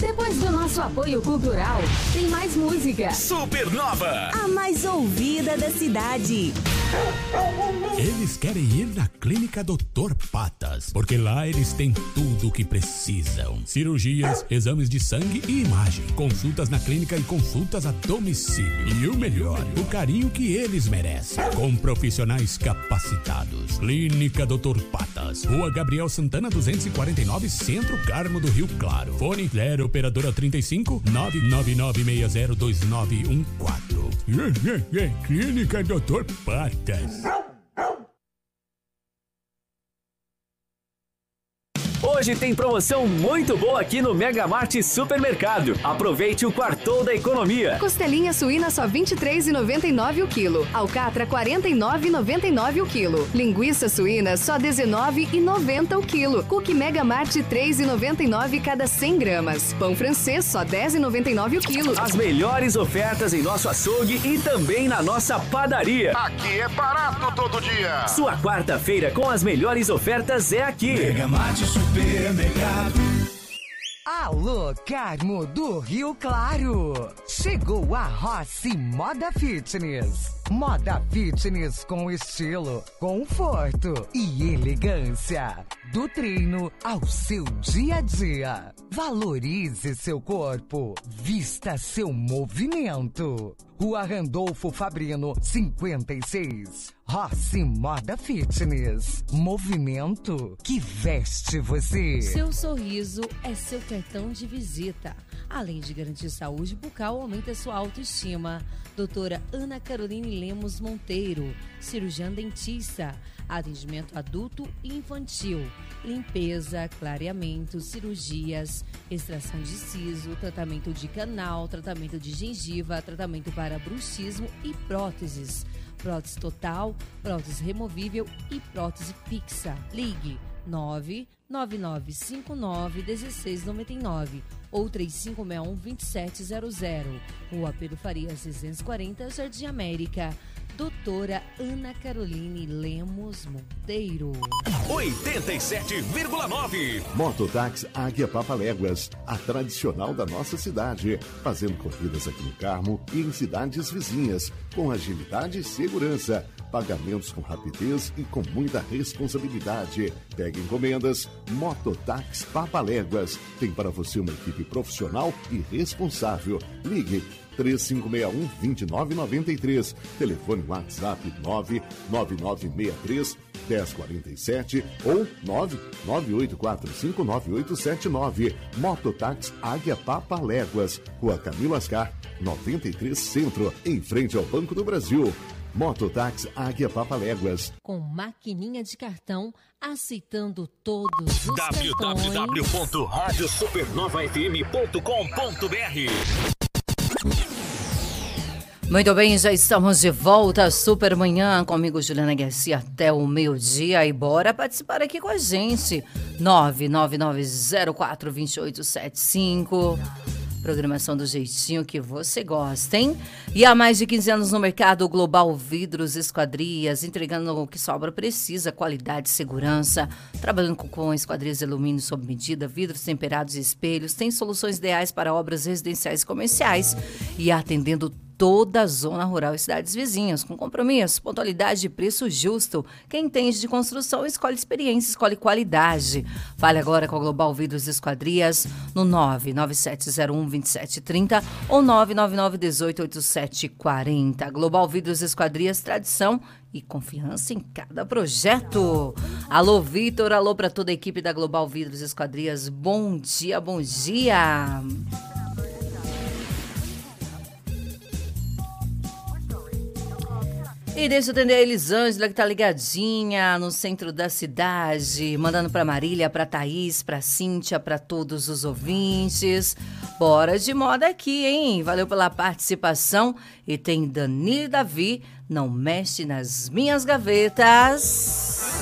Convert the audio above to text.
Depois do nosso apoio cultural, tem mais música. Supernova, a mais ouvida da cidade. Eles querem ir na Clínica Dr. Patas, porque lá eles têm tudo o que precisam. Cirurgias, exames de sangue e imagem, consultas na clínica e consultas a domicílio. E o melhor, o carinho que eles merecem. Com profissionais capacitados. Clínica Dr. Patas, Rua Gabriel Santana 249, Centro Carmo do Rio Claro. Fone 0 operadora 35 999602914. Clínica Dr. Patas. Hoje tem promoção muito boa aqui no Mega Mart Supermercado. Aproveite o quartou da economia. Costelinha suína só R$ 23,99 o quilo. Alcatra R$ 49,99 o quilo. Linguiça suína só R$ 19,90 o quilo. Cookie Mega Mart R$ 3,99 cada 100 gramas. Pão francês só R$ 10,99 o quilo. As melhores ofertas em nosso açougue e também na nossa padaria. Aqui é barato todo dia. Sua quarta-feira com as melhores ofertas é aqui. Mega Mart Supermercado. Alô, Carmo do Rio Claro! Chegou a Rossi Moda Fitness. Moda Fitness com estilo, conforto e elegância. Do treino ao seu dia a dia. Valorize seu corpo. Vista seu movimento. Rua Randolfo Fabrino, 56. Rossi Moda Fitness. Movimento que veste você. Seu sorriso é seu cartão de visita. Além de garantir saúde bucal, aumenta sua autoestima. Doutora Ana Caroline Lemos Monteiro, cirurgiã dentista. Atendimento adulto e infantil. Limpeza, clareamento, cirurgias, extração de siso, tratamento de canal, tratamento de gengiva, tratamento para bruxismo e próteses. Prótese total, prótese removível e prótese fixa. Ligue 999591699 ou 3561-2700. Rua Pedro Farias 640, Jardim América. Doutora Ana Caroline Lemos Monteiro. 87,9. Mototáxi Águia Papaléguas, a tradicional da nossa cidade, fazendo corridas aqui no Carmo e em cidades vizinhas, com agilidade e segurança, pagamentos com rapidez e com muita responsabilidade. Pegue encomendas, Mototáxi Papaléguas, tem para você uma equipe profissional e responsável. Ligue 3561-2993. Telefone WhatsApp 99963-1047 ou 998459879. Mototáxi Águia Papaléguas, Rua Camilo Ascar, 93 Centro, em frente ao Banco do Brasil. Mototáxi Águia Papaléguas. Com maquininha de cartão, aceitando todos os cartões. www.radiosupernovafm.com.br. Muito bem, já estamos de volta, Super Manhã, comigo Juliana Garcia até o meio-dia, e bora participar aqui com a gente, 999042875, programação do jeitinho que você gosta, hein? E há mais de 15 anos no mercado, Global Vidros Esquadrias, entregando o que sua obra precisa, qualidade e segurança, trabalhando com esquadrias de alumínio sob medida, vidros temperados e espelhos, tem soluções ideais para obras residenciais e comerciais e atendendo toda a zona rural e cidades vizinhas, com compromisso, pontualidade e preço justo. Quem entende de construção escolhe experiência, escolhe qualidade. Fale agora com a Global Vidros Esquadrias no 997012730 ou 999188740. Global Vidros Esquadrias, tradição e confiança em cada projeto. Alô, Vitor, alô para toda a equipe da Global Vidros Esquadrias. Bom dia, bom dia. E deixa eu atender a Elisângela, que tá ligadinha no centro da cidade, mandando pra Marília, pra Thaís, pra Cíntia, pra todos os ouvintes. Bora de moda aqui, hein? Valeu pela participação. E tem Danilo e Davi, não mexe nas minhas gavetas.